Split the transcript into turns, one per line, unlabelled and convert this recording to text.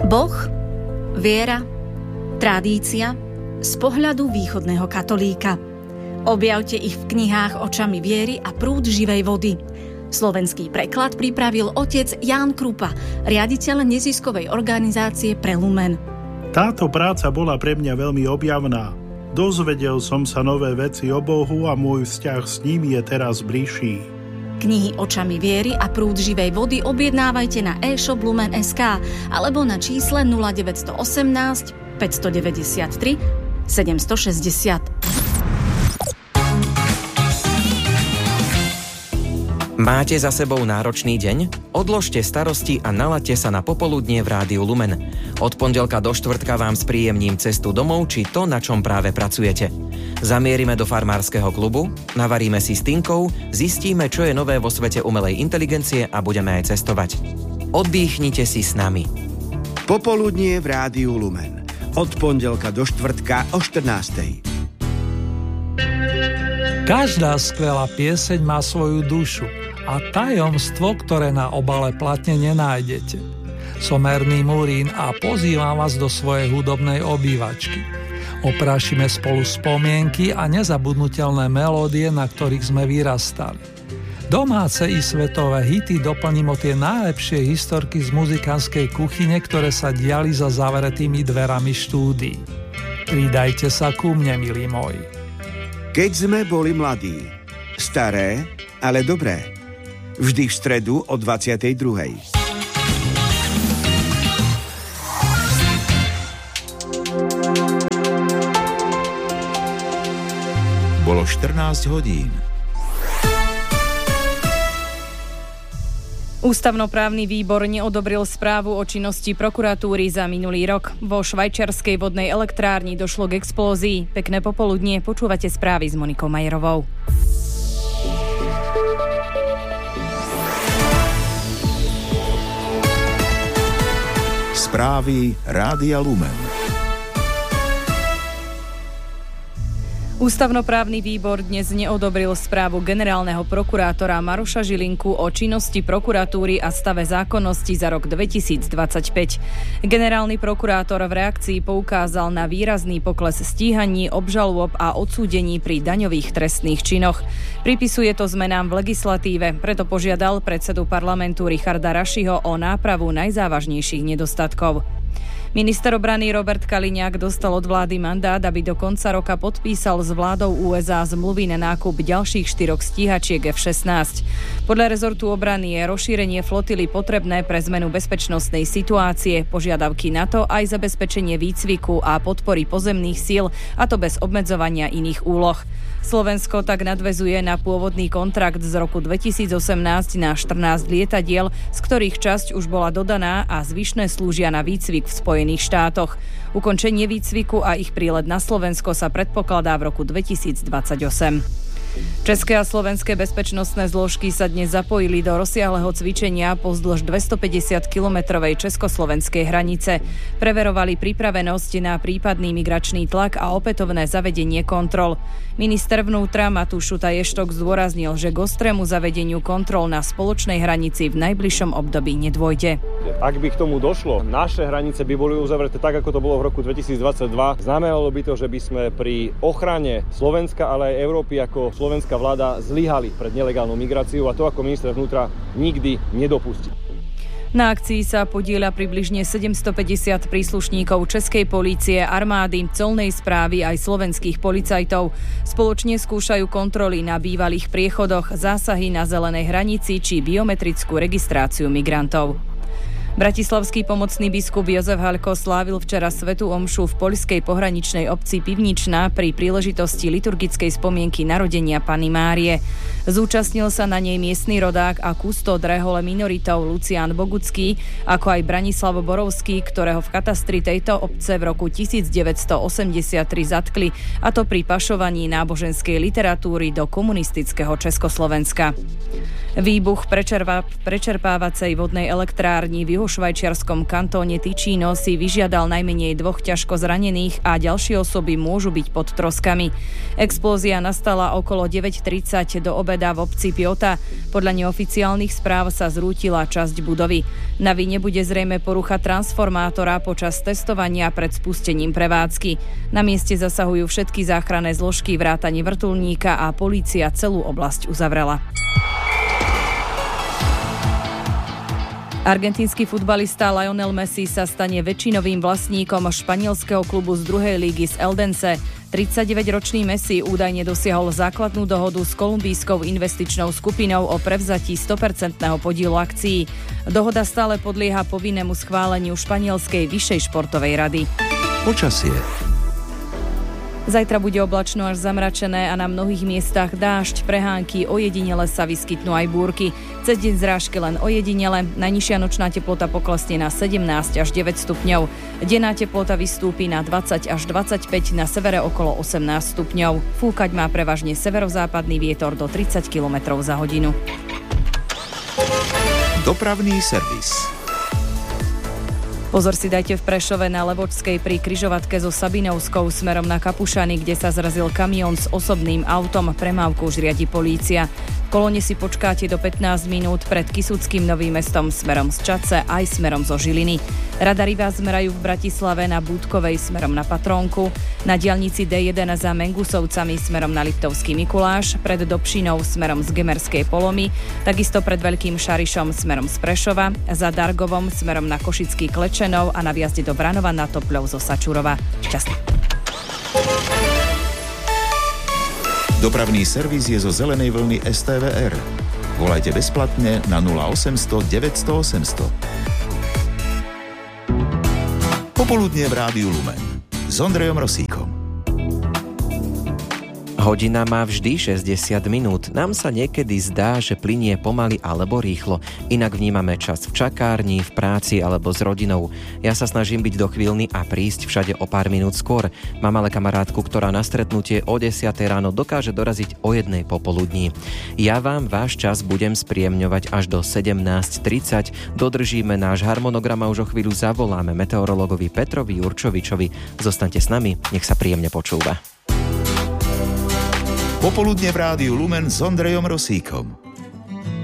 Boh, viera, tradícia z pohľadu východného katolíka. Objavte ich v knihách Očami viery a Prúd živej vody. Slovenský preklad pripravil otec Ján Krupa, riaditeľ neziskovej organizácie Prelumen.
Táto práca bola pre mňa veľmi objavná. Dozvedel som sa nové veci o Bohu a môj vzťah s ním je teraz bližší.
Knihy Očami viery a Prúd živej vody objednávajte na e-shop Lumen.sk alebo na čísle 0918 593 760.
Máte za sebou náročný deň? Odložte starosti a nalaďte sa na popoludnie v Rádiu Lumen. Od pondelka do štvrtka vám spríjemním cestu domov či to, na čom práve pracujete. Zamierime do farmárskeho klubu, navaríme si s Tinkou, zistíme, čo je nové vo svete umelej inteligencie a budeme aj cestovať. Oddychnite si s nami.
Popoludnie v Rádiu Lumen. Od pondelka do štvrtka o 14:00.
Každá skvelá pieseň má svoju dušu a tajomstvo, ktoré na obale platne nenájdete. Som Erný Murín a pozývam vás do svojej hudobnej obývačky. Oprášime spolu spomienky a nezabudnutelné melódie, na ktorých sme vyrastali. Domáce i svetové hity doplním o tie najlepšie historky z muzikánskej kuchyne, ktoré sa diali za zavretými dverami štúdií. Pridajte sa ku mne, milí moji.
Keď sme boli mladí, staré, ale dobré. Vždy v stredu o 22:00.
Bolo 14 hodín.
Ústavnoprávny výbor neodobril správu o činnosti prokuratúry za minulý rok. Vo švajčiarskej vodnej elektrárni došlo k explózii. Pekné popoludnie, počúvate správy s Monikou Majerovou.
Správy Rádia Lumen.
Ústavnoprávny výbor dnes neodobril správu generálneho prokurátora Maroša Žilinku o činnosti prokuratúry a stave zákonnosti za rok 2025. Generálny prokurátor v reakcii poukázal na výrazný pokles stíhaní, obžalôb a odsúdení pri daňových trestných činoch. Pripisuje to zmenám v legislatíve, preto požiadal predsedu parlamentu Richarda Rašiho o nápravu najzávažnejších nedostatkov. Minister obrany Robert Kaliňák dostal od vlády mandát, aby do konca roka podpísal s vládou USA zmluvy na nákup ďalších 4 stíhačiek F-16. Podľa rezortu obrany je rozšírenie flotily potrebné pre zmenu bezpečnostnej situácie, požiadavky NATO aj zabezpečenie výcviku a podpory pozemných síl, a to bez obmedzovania iných úloh. Slovensko tak nadväzuje na pôvodný kontrakt z roku 2018 na 14 lietadiel, z ktorých časť už bola dodaná a zvyšné slúžia na výcvik v Spojených štátoch. Ukončenie výcviku a ich prílet na Slovensko sa predpokladá v roku 2028. České a slovenské bezpečnostné zložky sa dnes zapojili do rozsiahleho cvičenia pozdĺž 250-kilometrovej československej hranice. Preverovali pripravenosť na prípadný migračný tlak a opätovné zavedenie kontrol. Minister vnútra Matúš Šutaj-Eštok zdôraznil, že k ostrému zavedeniu kontrol na spoločnej hranici v najbližšom období nedôjde.
Ak by k tomu došlo, naše hranice by boli uzavreté tak, ako to bolo v roku 2022. Znamenalo by to, že by sme pri ochrane Slovenska, ale aj Európy ako slovenská vláda zlyhali pred nelegálnou migráciou, a to ako minister vnútra nikdy nedopustí.
Na akcii sa podieľa približne 750 príslušníkov Českej polície, armády, colnej správy aj slovenských policajtov. Spoločne skúšajú kontroly na bývalých priechodoch, zásahy na zelenej hranici či biometrickú registráciu migrantov. Bratislavský pomocný biskup Jozef Haľko slávil včera svätú omšu v poľskej pohraničnej obci Pivničná pri príležitosti liturgickej spomienky narodenia Panny Márie. Zúčastnil sa na nej miestny rodák a kustód rehole minoritov Lucián Bogucký, ako aj Branislav Borovský, ktorého v katastri tejto obce v roku 1983 zatkli, a to pri pašovaní náboženskej literatúry do komunistického Československa. Výbuch prečerpávacej vodnej elektrárni v vo švajčiarskom kantóne Ticino si vyžiadal najmenej 2 ťažko zranených a ďalšie osoby môžu byť pod troskami. Explózia nastala okolo 9:30 do obeda v obci Piota. Podľa neoficiálnych správ sa zrútila časť budovy. Na vine bude zrejme porucha transformátora počas testovania pred spustením prevádzky. Na mieste zasahujú všetky záchranné zložky vrátane vrtuľníka a polícia celú oblasť uzavrela. Argentínsky futbalista Lionel Messi sa stane väčšinovým vlastníkom španielského klubu z druhej lígy z Eldense. 39-ročný Messi údajne dosiahol základnú dohodu s kolumbijskou investičnou skupinou o prevzatí 100% podielu akcií. Dohoda stále podlieha povinnému schváleniu španielskej vyššej športovej rady.
Počasie.
Zajtra bude oblačno až zamračené a na mnohých miestach dážď, prehánky, ojedinele sa vyskytnú aj búrky. Cez deň zrážky len ojedinele, najnižšia nočná teplota poklesne na 17 až 9 stupňov. Denná teplota vystúpi na 20 až 25, na severe okolo 18 stupňov. Fúkať má prevažne severozápadný vietor do 30 km za hodinu.
Dopravný servis.
Pozor si dajte v Prešove na Levočskej pri križovatke so Sabinovskou smerom na Kapušany, kde sa zrazil kamión s osobným autom. Premávku už riadi polícia. V kolóne si počkáte do 15 minút pred Kysuckým Novým Mestom smerom z Čadce aj smerom zo Žiliny. Radary vás zmerajú v Bratislave na Búdkovej smerom na Patrónku, na diaľnici D1 za Mengusovcami smerom na Liptovský Mikuláš, pred Dobšinou smerom z Gemerskej Polomy, takisto pred Veľkým Šarišom smerom z Prešova, za Dargovom smerom na Košický Klečenov a na vjazde do Branova na Topľov zo Sačurova. Šťastný.
Dopravný servis je zo zelenej vlny STVR. Volajte bezplatne na 0800 900 800. Popoludnie v Rádiu Lumen s Ondrejom Rosíkom.
Hodina má vždy 60 minút. Nám sa niekedy zdá, že plynie pomaly alebo rýchlo. Inak vnímame čas v čakárni, v práci alebo s rodinou. Ja sa snažím byť dochvíľny a prísť všade o pár minút skôr. Mám ale kamarátku, ktorá na stretnutie o 10 ráno dokáže doraziť o 1 popoludní. Ja vám váš čas budem spríjemňovať až do 17:30. Dodržíme náš harmonogram a už o chvíľu zavoláme meteorologovi Petrovi Jurčovičovi. Zostaňte s nami, nech sa príjemne počúva.
Popoludne v Rádiu Lumen s Ondrejom Rosíkom.